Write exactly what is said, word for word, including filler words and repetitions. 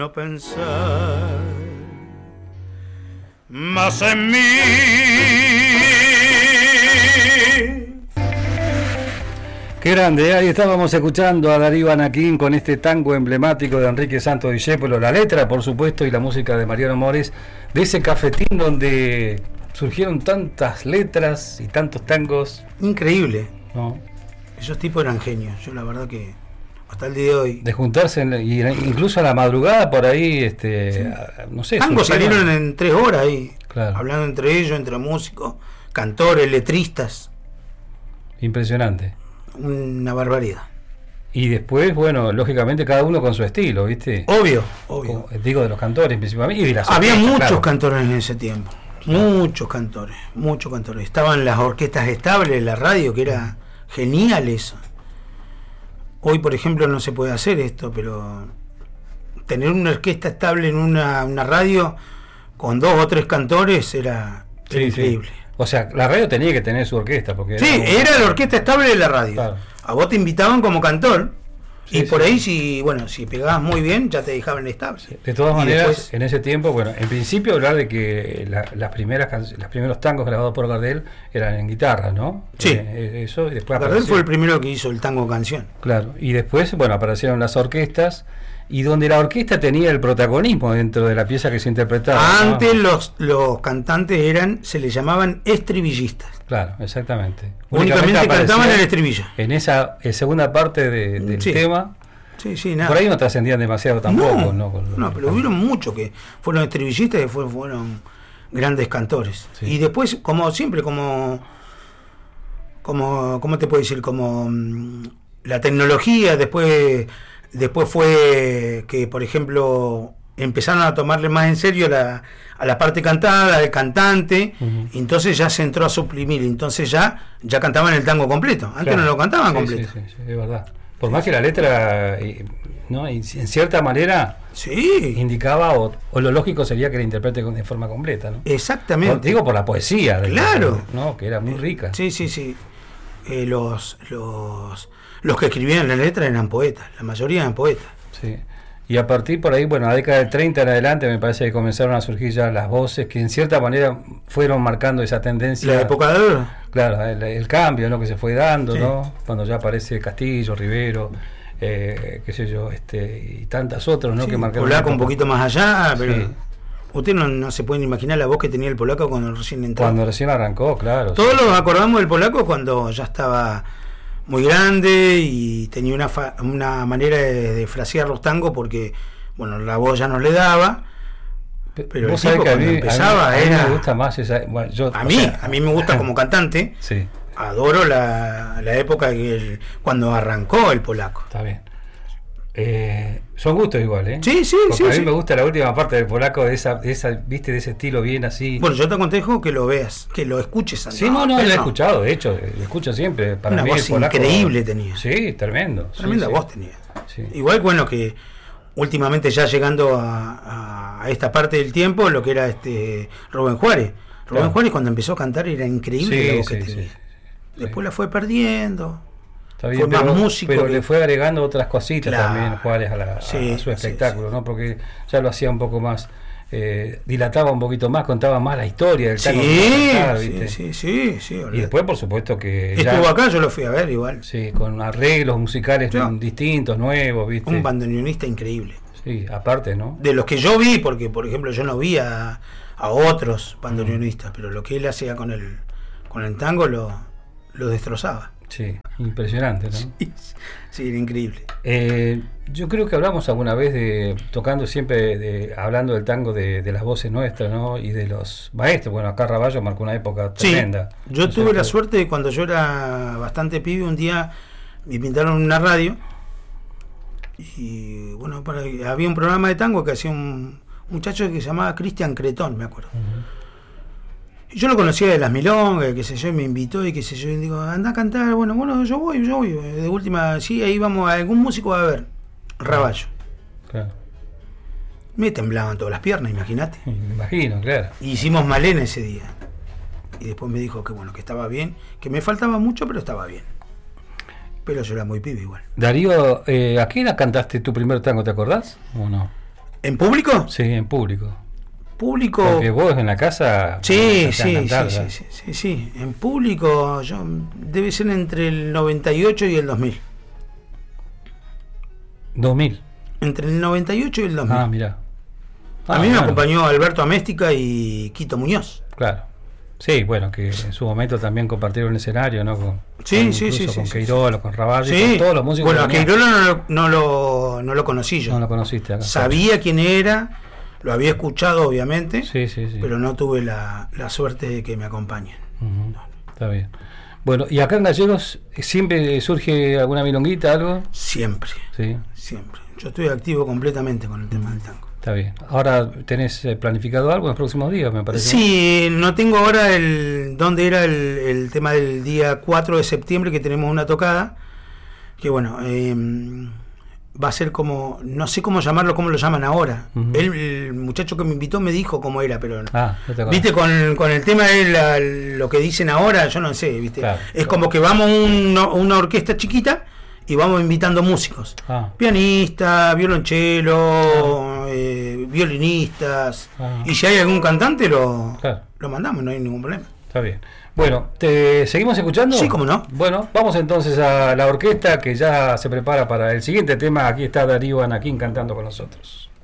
a pensar más en mí. Qué grande, ahí estábamos escuchando a Darío Anaquín con este tango emblemático de Enrique Santos Discépolo, la letra por supuesto y la música de Mariano Mores, de ese cafetín donde surgieron tantas letras y tantos tangos. Increíble, ¿no? Esos tipos eran genios, yo la verdad que hasta el día de hoy. De juntarse, en, y incluso a la madrugada por ahí, este, sí. a, no sé. Tangos salieron en tres horas ahí, claro. Hablando entre ellos, entre músicos, cantores, letristas. Impresionante. Una barbaridad. Y después, bueno, lógicamente cada uno con su estilo, ¿viste? Obvio, obvio. Como, digo, de los cantores principalmente y de las Había orquestas, muchos claro. cantores en ese tiempo. Muchos cantores, muchos cantores. Estaban las orquestas estables de la radio, que era genial eso. Hoy, por ejemplo, no se puede hacer esto, pero tener una orquesta estable en una, una radio con dos o tres cantores era, sí, era increíble. Sí. O sea, la radio tenía que tener su orquesta. Porque sí, era, era la orquesta estable de la radio. Claro. A vos te invitaban como cantor. Sí, y por sí. ahí, si bueno si pegabas muy bien, ya te dejaban estable. Sí. De todas y maneras, después, en ese tiempo, bueno, en principio hablar de que la, las primeras los primeros tangos grabados por Gardel eran en guitarra, ¿no? Sí. Eh, eso, y después Gardel fue el primero que hizo el tango canción. Claro, y después, bueno, aparecieron las orquestas, y donde la orquesta tenía el protagonismo dentro de la pieza que se interpretaba. Antes ¿no? los, los cantantes eran, se les llamaban estribillistas. Claro, exactamente. Únicamente cantaban el estribillo. En esa eh, segunda parte de, del sí. tema. Sí, sí, nada. Por ahí no trascendían demasiado tampoco, ¿no? No, no pero hubieron muchos que fueron estribillistas y fueron, fueron grandes cantores. Sí. Y después, como siempre, como, como, ¿cómo te puedo decir? Como um, la tecnología, después, después fue que, por ejemplo, empezaron a tomarle más en serio la, a la parte cantada, del cantante, uh-huh. Y entonces ya se entró a suprimir, entonces ya, ya cantaban el tango completo. Antes claro. no lo cantaban sí, completo. Sí, sí, sí, es verdad. Por más que la letra, ¿no? En cierta manera sí. indicaba, o, o lo lógico sería que la interprete de forma completa, ¿no? Exactamente. Por, digo por la poesía, claro, la, ¿no? Que era muy rica. Sí, sí, sí. Eh, los, los, los que escribían la letra eran poetas, la mayoría eran poetas. Sí. Y a partir por ahí, bueno, a la década del treinta en adelante me parece que comenzaron a surgir ya las voces que en cierta manera fueron marcando esa tendencia. La época de oro. Claro, el, el cambio, ¿no? Que se fue dando, sí. ¿no? Cuando ya aparece Castillo, Rivero, eh, qué sé yo, este y tantas otros, ¿no? Sí, que marcaron. Polaco un poquito más allá, pero sí. Usted no, no se pueden imaginar la voz que tenía el Polaco cuando recién entró. Cuando recién arrancó, claro. Todos sí. nos acordamos del Polaco cuando ya estaba muy grande y tenía una, fa- una manera de, de frasear los tangos porque bueno, la voz ya no le daba, pero vos el tipo que a mí, empezaba a mí, era... a mí me gusta más esa, bueno, yo, a mí, sea, a mí me gusta como cantante, sí. Adoro la, la época que el, cuando arrancó el Polaco. Está bien. Eh, son gustos igual, ¿eh? Sí, sí, porque sí. A mí sí. me gusta la última parte del Polaco, de esa, de esa, viste, de ese estilo bien así. Bueno, yo te aconsejo que lo veas, que lo escuches. Sí, no, no, no lo he escuchado, de hecho, lo escucho siempre. Para Una mí voz el Polaco, increíble tenía. Sí, tremendo. Tremenda sí, voz sí. tenía. Sí. Igual, bueno, que últimamente ya llegando a, a esta parte del tiempo, lo que era este Rubén Juárez. Rubén claro. Juárez cuando empezó a cantar era increíble sí, la voz sí, que sí, tenía. sí, sí. Después la fue perdiendo. Está bien, fue pero, más músico. Pero que... le fue agregando otras cositas claro. también Juárez a, la, sí, a su espectáculo, sí, sí. ¿no? Porque ya lo hacía un poco más, eh, dilataba un poquito más, contaba más la historia del tango. Sí, cantar, sí, sí, sí, sí. Y después, por supuesto, que estuvo ya, acá, yo lo fui a ver igual. Sí, con arreglos musicales sí. distintos, nuevos, ¿viste? Un bandoneonista increíble. Sí, aparte, ¿no? De los que yo vi, porque por ejemplo yo no vi a, a otros bandoneonistas, mm. pero lo que él hacía con el con el tango lo, lo destrozaba. Sí, impresionante, ¿no? Sí, sí, era increíble. Eh, yo creo que hablamos alguna vez de, tocando siempre, de, hablando del tango de, de las voces nuestras, ¿no? Y de los maestros. Bueno, acá Raballo marcó una época tremenda. Sí, yo no tuve sé, la suerte de cuando yo era bastante pibe, un día me pintaron una radio y bueno, para, había un programa de tango que hacía un muchacho que se llamaba Cristian Cretón, me acuerdo. Uh-huh. Y yo lo conocía de las milongas, qué sé yo, y me invitó y qué sé yo, y digo, anda a cantar, bueno, bueno, yo voy, yo voy. De última, sí, ahí vamos, a algún músico va a ver, Raballo. Claro. Me temblaban todas las piernas, imagínate. Me imagino, claro. Y hicimos Malena ese día. Y después me dijo que bueno, que estaba bien, que me faltaba mucho, pero estaba bien. Pero yo era muy pibe igual. Darío, eh, ¿a qué edad cantaste tu primer tango, te acordás o no? ¿En público? Sí, en público. Público. Porque vos en la casa. Sí, sí, cantar, sí, sí, sí, sí, sí. En público, yo debe ser entre el noventa y ocho y el dos mil. dos mil. Entre el noventa y ocho y el dos mil. Ah, mirá. Ah, a mí me bueno. acompañó Alberto Améstica y Quito Muñoz. Claro. Sí, bueno, que en su momento también compartieron el escenario, ¿no? Con, sí, con, sí, sí, con sí, Queirolo, sí. Con Ravalli, sí. con todos los músicos. Bueno, a Queirolo no, lo- no, lo, no lo conocí yo. No lo conociste acá. Sabía quién era, lo había escuchado obviamente, Sí, sí, sí. pero no tuve la, la suerte de que me acompañen. Uh-huh. Está bien. Bueno, ¿y acá en Gallegos siempre surge alguna milonguita, algo? Siempre, Sí, siempre. Yo estoy activo completamente con el tema del tango. está bien. Ahora tenés eh, planificado algo en los próximos días, me parece. Sí, no tengo ahora el dónde era el, el tema del día cuatro de septiembre, que tenemos una tocada, que bueno, eh, va a ser como, no sé cómo llamarlo, cómo lo llaman ahora. Uh-huh. Él, el muchacho que me invitó me dijo cómo era, pero Ah, ya te acordás. viste, con, con el tema de la- lo que dicen ahora, yo no sé, viste. Claro, es claro. como que vamos a una, una orquesta chiquita y vamos invitando músicos. Ah. Pianistas, violonchelo, eh, violinistas. Ah. Y si hay algún cantante, lo, Claro. lo mandamos, no hay ningún problema. Está bien. Bueno, ¿te seguimos escuchando? Sí, cómo no. Bueno, vamos entonces a la orquesta que ya se prepara para el siguiente tema. Aquí está Darío Anaquín cantando con nosotros.